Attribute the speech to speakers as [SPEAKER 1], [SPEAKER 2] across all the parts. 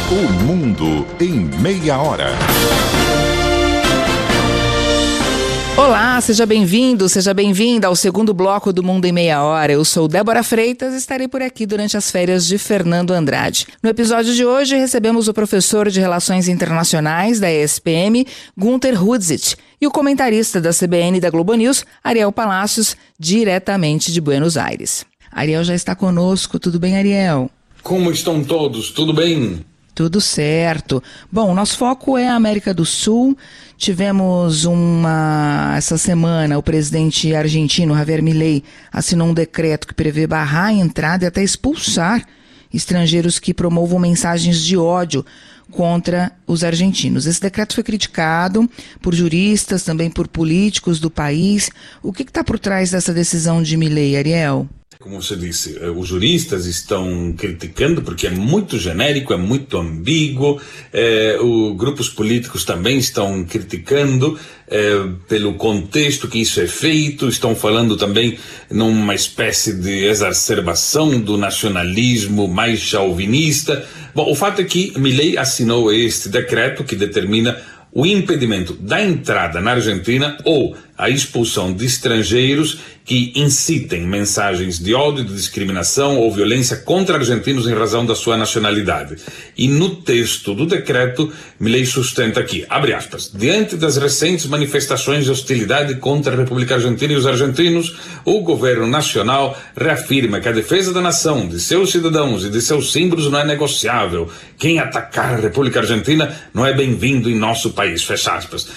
[SPEAKER 1] O Mundo em Meia Hora.
[SPEAKER 2] Olá, seja bem-vindo, seja bem-vinda ao segundo bloco do Mundo em Meia Hora. Eu sou Débora Freitas e estarei por aqui durante as férias de Fernando Andrade. No episódio de hoje, recebemos o professor de Relações Internacionais da ESPM, Gunther Hudzit, e o comentarista da CBN e da Globo News, Ariel Palacios, diretamente de Buenos Aires. Ariel já está conosco. Tudo bem, Ariel?
[SPEAKER 3] Como estão todos? Tudo bem?
[SPEAKER 2] Tudo certo. Bom, nosso foco é a América do Sul. Tivemos essa semana, o presidente argentino Javier Milei assinou um decreto que prevê barrar a entrada e até expulsar estrangeiros que promovam mensagens de ódio contra os argentinos. Esse decreto foi criticado por juristas, também por políticos do país. O que está por trás dessa decisão de Milei, Ariel?
[SPEAKER 3] Como você disse, os juristas estão criticando porque é muito genérico, é muito ambíguo, grupos políticos também estão criticando pelo contexto que isso é feito, estão falando também numa espécie de exacerbação do nacionalismo mais chauvinista. Bom, o fato é que Milei assinou este decreto que determina o impedimento da entrada na Argentina ou a expulsão de estrangeiros que incitem mensagens de ódio, de discriminação ou violência contra argentinos em razão da sua nacionalidade. E no texto do decreto, Milei sustenta aqui, abre aspas, diante das recentes manifestações de hostilidade contra a República Argentina e os argentinos, o governo nacional reafirma que a defesa da nação, de seus cidadãos e de seus símbolos não é negociável. Quem atacar a República Argentina não é bem-vindo em nosso país, fecha aspas.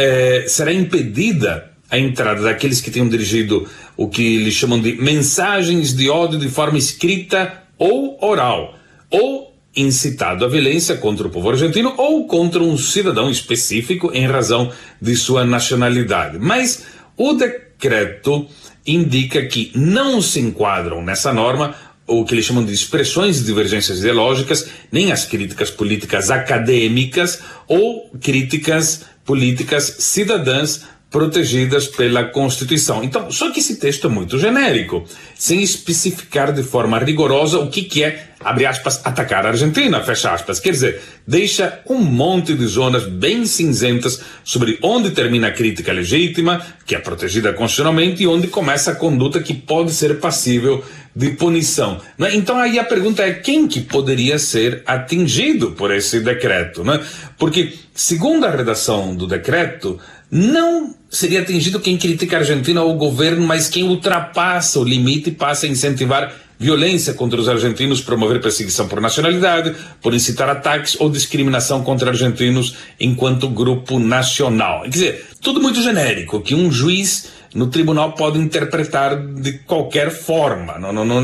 [SPEAKER 3] Será impedida a entrada daqueles que tenham dirigido o que eles chamam de mensagens de ódio de forma escrita ou oral, ou incitado à violência contra o povo argentino ou contra um cidadão específico em razão de sua nacionalidade. Mas o decreto indica que não se enquadram nessa norma o que eles chamam de expressões de divergências ideológicas, nem as críticas políticas acadêmicas ou críticas políticas cidadãs protegidas pela Constituição. Então, só que esse texto é muito genérico, sem especificar de forma rigorosa o que é, abre aspas, atacar a Argentina, fecha aspas. Quer dizer, deixa um monte de zonas bem cinzentas sobre onde termina a crítica legítima, que é protegida constitucionalmente, e onde começa a conduta que pode ser passível de punição. Né? Então aí a pergunta é quem que poderia ser atingido por esse decreto? Né? Porque, segundo a redação do decreto, não seria atingido quem critica a Argentina ou o governo, mas quem ultrapassa o limite e passa a incentivar violência contra os argentinos, promover perseguição por nacionalidade, por incitar ataques ou discriminação contra argentinos enquanto grupo nacional. Quer dizer, tudo muito genérico, que um juiz no tribunal pode interpretar de qualquer forma.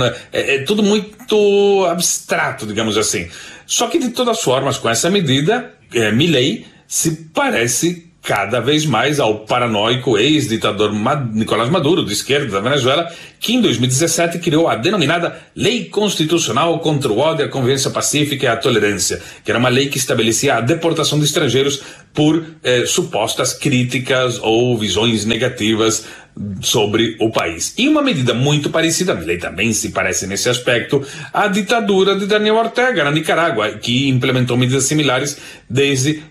[SPEAKER 3] É tudo muito abstrato, digamos assim. Só que, de todas as formas, com essa medida, Milei se parece cada vez mais ao paranoico ex-ditador Nicolás Maduro, de esquerda da Venezuela, que em 2017 criou a denominada Lei Constitucional contra o ódio, a convivência pacífica e a tolerância, que era uma lei que estabelecia a deportação de estrangeiros por supostas críticas ou visões negativas sobre o país. E uma medida muito parecida, a lei também se parece nesse aspecto, à ditadura de Daniel Ortega na Nicarágua, que implementou medidas similares desde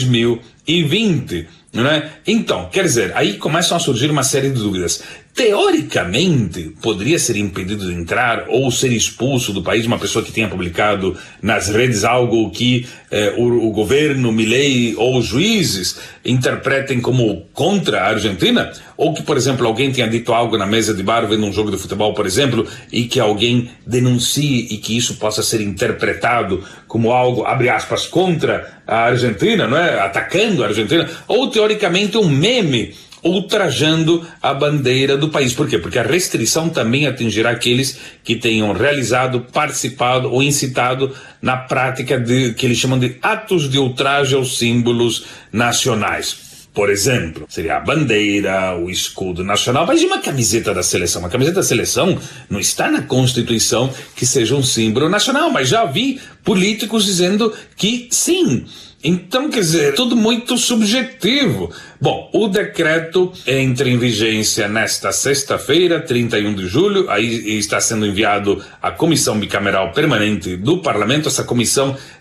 [SPEAKER 3] 2020. Né? Então, quer dizer, aí começam a surgir uma série de dúvidas. Teoricamente, poderia ser impedido de entrar ou ser expulso do país uma pessoa que tenha publicado nas redes algo que o governo, Milei ou os juízes interpretem como contra a Argentina? Ou que, por exemplo, alguém tenha dito algo na mesa de bar vendo um jogo de futebol, por exemplo, e que alguém denuncie e que isso possa ser interpretado como algo, abre aspas, contra a Argentina, não é? Atacando a Argentina? Ou, teoricamente, um meme ultrajando a bandeira do país. Por quê? Porque a restrição também atingirá aqueles que tenham realizado, participado ou incitado na prática de que eles chamam de atos de ultraje aos símbolos nacionais. Por exemplo, seria a bandeira, o escudo nacional, mas e uma camiseta da seleção? Uma camiseta da seleção não está na Constituição que seja um símbolo nacional, mas já vi políticos dizendo que sim. Então, quer dizer, tudo muito subjetivo. Bom, o decreto entra em vigência nesta sexta-feira, 31 de julho, aí está sendo enviado à Comissão Bicameral Permanente do Parlamento. Essa comissão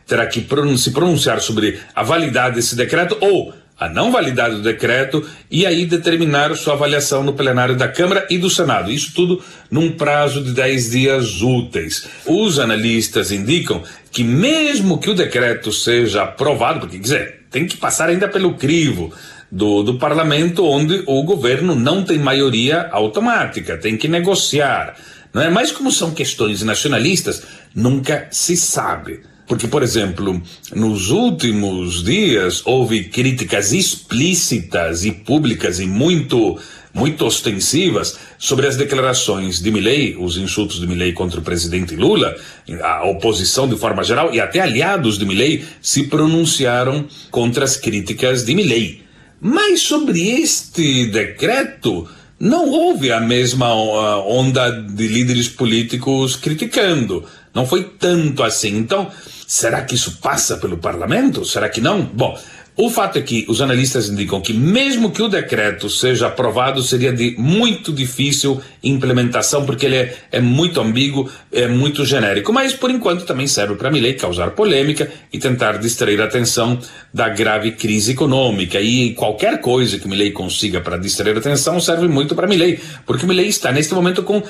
[SPEAKER 3] terá que se pronunciar sobre a validade desse decreto ou a não validade do decreto e aí determinar sua avaliação no plenário da Câmara e do Senado. Isso tudo num prazo de 10 dias úteis. Os analistas indicam que mesmo que o decreto seja aprovado, porque tem que passar ainda pelo crivo do parlamento, onde o governo não tem maioria automática, tem que negociar, não é? Mas como são questões nacionalistas, nunca se sabe. Porque, por exemplo, nos últimos dias houve críticas explícitas e públicas e muito ostensivas sobre as declarações de Milei, os insultos de Milei contra o presidente Lula, a oposição de forma geral e até aliados de Milei se pronunciaram contra as críticas de Milei. Mas sobre este decreto não houve a mesma onda de líderes políticos criticando. Não foi tanto assim. Então, será que isso passa pelo parlamento? Será que não? Bom, o fato é que os analistas indicam que mesmo que o decreto seja aprovado, seria de muito difícil implementação, porque ele é muito ambíguo, é muito genérico. Mas, por enquanto, também serve para Milei causar polêmica e tentar distrair a atenção da grave crise econômica. E qualquer coisa que Milei consiga para distrair a atenção serve muito para Milei, porque Milei está, neste momento, com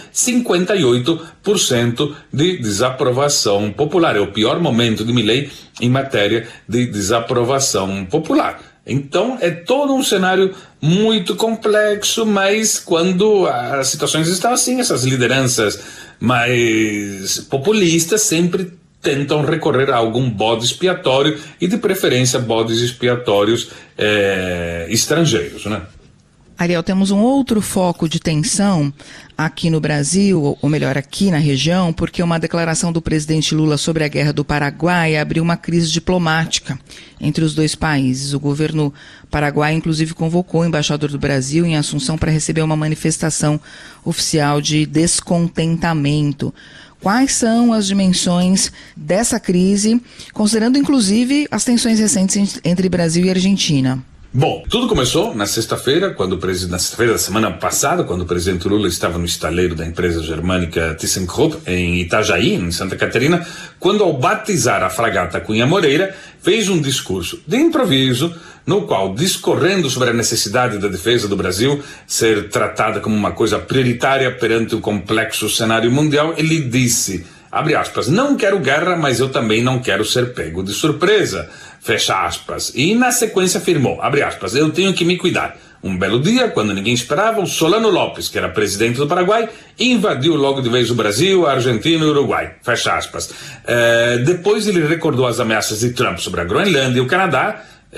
[SPEAKER 3] 58% de desaprovação popular. É o pior momento de Milei em matéria de desaprovação popular. Então é todo um cenário muito complexo, mas quando as situações estão assim, essas lideranças mais populistas sempre tentam recorrer a algum bode expiatório e de preferência bodes expiatórios estrangeiros, né?
[SPEAKER 2] Ariel, temos um outro foco de tensão aqui no Brasil, ou melhor, aqui na região, porque uma declaração do presidente Lula sobre a guerra do Paraguai abriu uma crise diplomática entre os dois países. O governo paraguaio, inclusive, convocou o embaixador do Brasil em Assunção para receber uma manifestação oficial de descontentamento. Quais são as dimensões dessa crise, considerando, inclusive, as tensões recentes entre Brasil e Argentina?
[SPEAKER 3] Bom, tudo começou na sexta-feira, na sexta-feira da semana passada, quando o presidente Lula estava no estaleiro da empresa germânica ThyssenKrupp, em Itajaí, em Santa Catarina, quando, ao batizar a fragata Cunha Moreira, fez um discurso de improviso, no qual, discorrendo sobre a necessidade da defesa do Brasil ser tratada como uma coisa prioritária perante o complexo cenário mundial, ele disse, abre aspas, não quero guerra, mas eu também não quero ser pego de surpresa, fecha aspas. E na sequência afirmou, abre aspas, eu tenho que me cuidar. Um belo dia, quando ninguém esperava, o Solano Lopes, que era presidente do Paraguai, invadiu logo de vez o Brasil, a Argentina e o Uruguai, fecha aspas. Depois ele recordou as ameaças de Trump sobre a Groenlândia e o Canadá,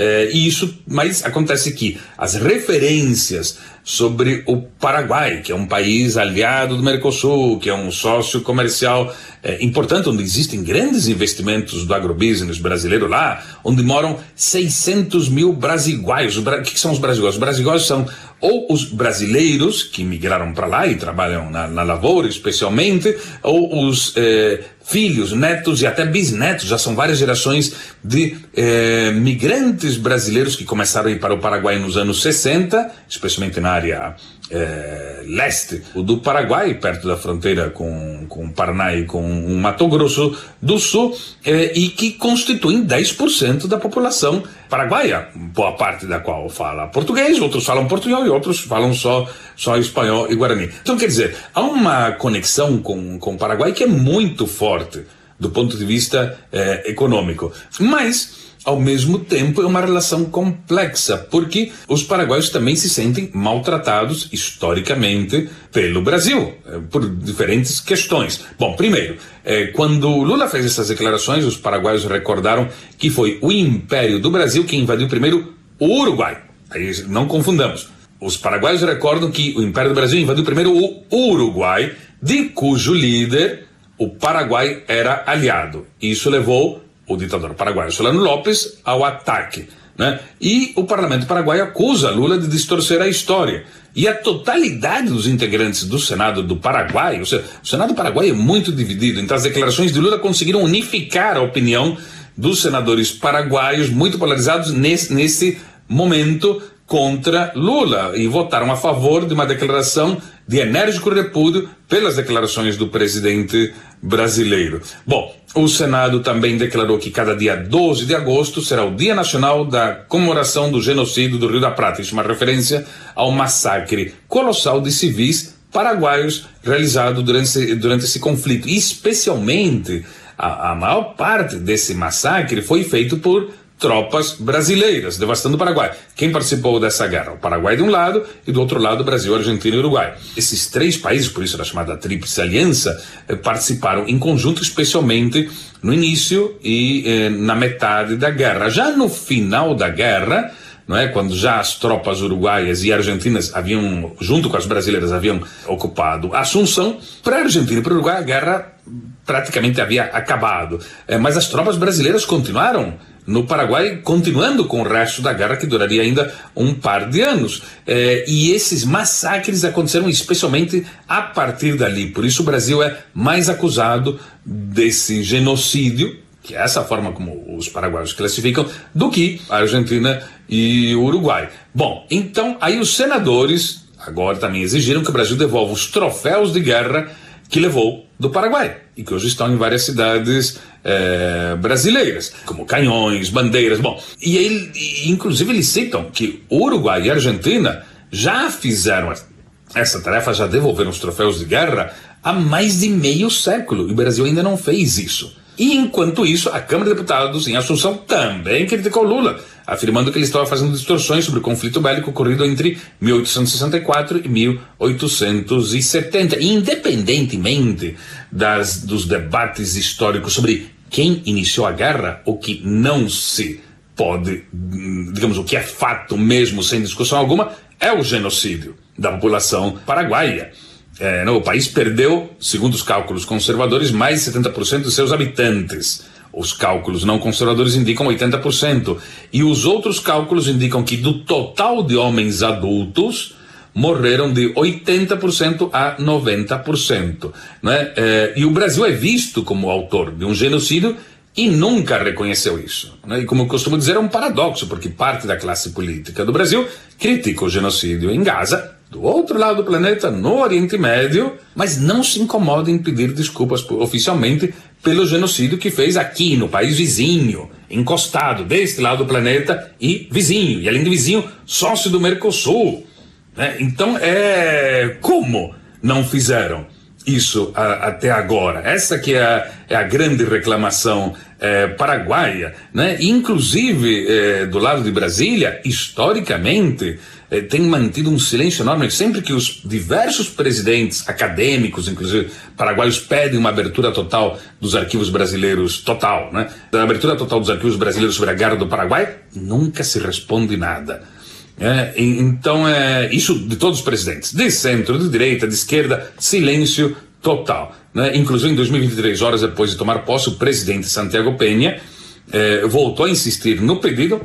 [SPEAKER 3] mas acontece que as referências sobre o Paraguai, que é um país aliado do Mercosul, que é um sócio comercial importante, onde existem grandes investimentos do agrobusiness brasileiro lá, onde moram 600 mil brasiguaios. O que são os brasiguaios? Os brasiguaios são ou os brasileiros que migraram para lá e trabalham na lavoura especialmente, ou os filhos, netos e até bisnetos, já são várias gerações de migrantes brasileiros que começaram a ir para o Paraguai nos anos 60, especialmente na área leste do Paraguai, perto da fronteira com o Paraná e com o Mato Grosso do Sul, e que constituem 10% da população paraguaia, boa parte da qual fala português, outros falam portunhol e outros falam só espanhol e guarani. Então, quer dizer, há uma conexão com o Paraguai que é muito forte do ponto de vista econômico, mas ao mesmo tempo, é uma relação complexa, porque os paraguaios também se sentem maltratados historicamente pelo Brasil, por diferentes questões. Bom, primeiro, quando Lula fez essas declarações, os paraguaios recordaram que foi o Império do Brasil que invadiu primeiro o Uruguai. Aí não confundamos. Os paraguaios recordam que o Império do Brasil invadiu primeiro o Uruguai, de cujo líder o Paraguai era aliado. Isso levou o ditador paraguaio Solano Lopes ao ataque, né? E o parlamento paraguaio acusa Lula de distorcer a história. E a totalidade dos integrantes do Senado do Paraguai, ou seja, o Senado do Paraguai é muito dividido, então as declarações de Lula conseguiram unificar a opinião dos senadores paraguaios, muito polarizados nesse momento contra Lula, e votaram a favor de uma declaração de enérgico repúdio pelas declarações do presidente brasileiro. Bom, o Senado também declarou que cada dia 12 de agosto será o Dia Nacional da Comemoração do Genocídio do Rio da Prata. Isso é uma referência ao massacre colossal de civis paraguaios realizado durante esse conflito. E especialmente, a maior parte desse massacre foi feito por tropas brasileiras, devastando o Paraguai. Quem participou dessa guerra? O Paraguai de um lado e do outro lado Brasil, Argentina e Uruguai. Esses três países, por isso era chamada Tríplice Aliança, participaram em conjunto, especialmente no início e na metade da guerra. Já no final da guerra, não é, quando já as tropas uruguaias e argentinas haviam, junto com as brasileiras, haviam ocupado Assunção, para a Argentina e para o Uruguai a guerra praticamente havia acabado. Mas as tropas brasileiras continuaram no Paraguai, continuando com o resto da guerra, que duraria ainda um par de anos. E esses massacres aconteceram especialmente a partir dali. Por isso o Brasil é mais acusado desse genocídio, que é essa forma como os paraguaios classificam, do que a Argentina e o Uruguai. Bom, então aí os senadores agora também exigiram que o Brasil devolva os troféus de guerra que levou do Paraguai e que hoje estão em várias cidades brasileiras, como canhões, bandeiras. Bom, inclusive eles citam que o Uruguai e a Argentina já fizeram essa tarefa, já devolveram os troféus de guerra há mais de meio século e o Brasil ainda não fez isso. E enquanto isso, a Câmara de Deputados em Assunção também criticou Lula, afirmando que ele estava fazendo distorções sobre o conflito bélico ocorrido entre 1864 e 1870. E independentemente dos debates históricos sobre quem iniciou a guerra, o que não se pode, digamos, o que é fato mesmo, sem discussão alguma, é o genocídio da população paraguaia. O país perdeu, segundo os cálculos conservadores, mais de 70% de seus habitantes. Os cálculos não conservadores indicam 80%. E os outros cálculos indicam que do total de homens adultos, morreram de 80% a 90%. Né? E o Brasil é visto como autor de um genocídio e nunca reconheceu isso. Né? E como eu costumo dizer, é um paradoxo, porque parte da classe política do Brasil critica o genocídio em Gaza, do outro lado do planeta, no Oriente Médio, mas não se incomoda em pedir desculpas oficialmente pelo genocídio que fez aqui no país vizinho, encostado deste lado do planeta e vizinho, e além de vizinho, sócio do Mercosul. Né? Então, como não fizeram isso até agora? Essa que é a grande reclamação paraguaia, né? Inclusive do lado de Brasília, historicamente, tem mantido um silêncio enorme. Sempre que os diversos presidentes acadêmicos, inclusive paraguaios, pedem uma abertura total dos arquivos brasileiros, né? Da abertura total dos arquivos brasileiros sobre a guerra do Paraguai, nunca se responde nada. Então, isso de todos os presidentes, de centro, de direita, de esquerda, silêncio total. Né? Inclusive, em 2023, horas depois de tomar posse, o presidente Santiago Peña voltou a insistir no pedido.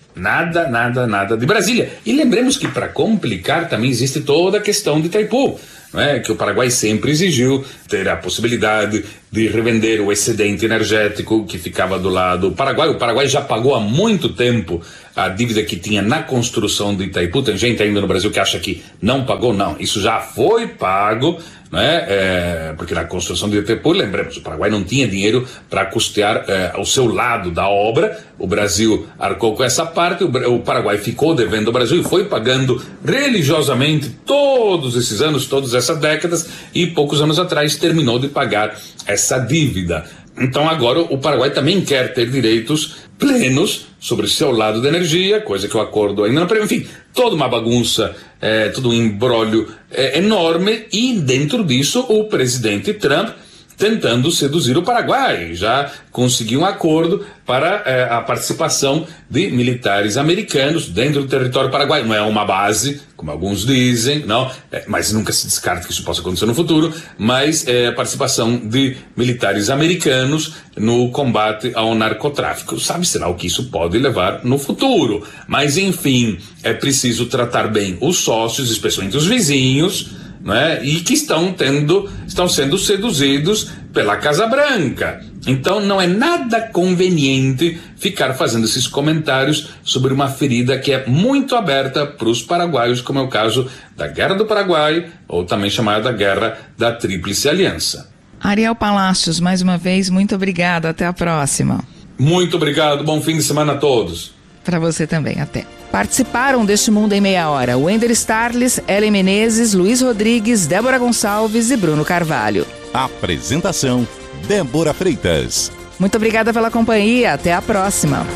[SPEAKER 3] Nada de Brasília. E lembremos que, para complicar, também existe toda a questão de Itaipu, que o Paraguai sempre exigiu ter a possibilidade de revender o excedente energético que ficava do lado do Paraguai. O Paraguai já pagou há muito tempo a dívida que tinha na construção de Itaipu. Tem gente ainda no Brasil que acha que não pagou. Não, isso já foi pago, porque na construção de Itaipu, lembremos, o Paraguai não tinha dinheiro para custear o seu lado da obra. O Brasil arcou com essa parte, o Paraguai ficou devendo ao Brasil e foi pagando religiosamente todos esses anos, todas essas décadas, e poucos anos atrás terminou de pagar essa dívida. Então agora o Paraguai também quer ter direitos plenos sobre o seu lado da energia, coisa que o acordo ainda não prevê. Enfim, toda uma bagunça, todo um imbróglio enorme, e dentro disso o presidente Trump tentando seduzir o Paraguai. Já conseguiu um acordo para a participação de militares americanos dentro do território paraguaio. Não é uma base, como alguns dizem, não, mas nunca se descarta que isso possa acontecer no futuro, mas a participação de militares americanos no combate ao narcotráfico. Sabe-se lá o que isso pode levar no futuro. Mas, enfim, é preciso tratar bem os sócios, especialmente os vizinhos, e que estão sendo seduzidos pela Casa Branca. Então não é nada conveniente ficar fazendo esses comentários sobre uma ferida que é muito aberta para os paraguaios, como é o caso da Guerra do Paraguai, ou também chamada Guerra da Tríplice Aliança.
[SPEAKER 2] Ariel Palacios, mais uma vez, muito obrigado. Até a próxima.
[SPEAKER 3] Muito obrigado. Bom fim de semana a todos.
[SPEAKER 2] Para você também, até. Participaram deste Mundo em Meia Hora Wender Starles, Ellen Menezes, Luiz Rodrigues, Débora Gonçalves e Bruno Carvalho.
[SPEAKER 1] Apresentação, Débora Freitas.
[SPEAKER 2] Muito obrigada pela companhia. Até a próxima.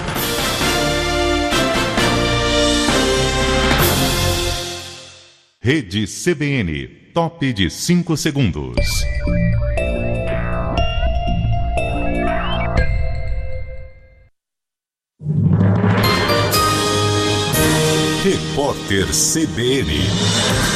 [SPEAKER 1] Rede CBN, top de 5 segundos. Repórter CBN.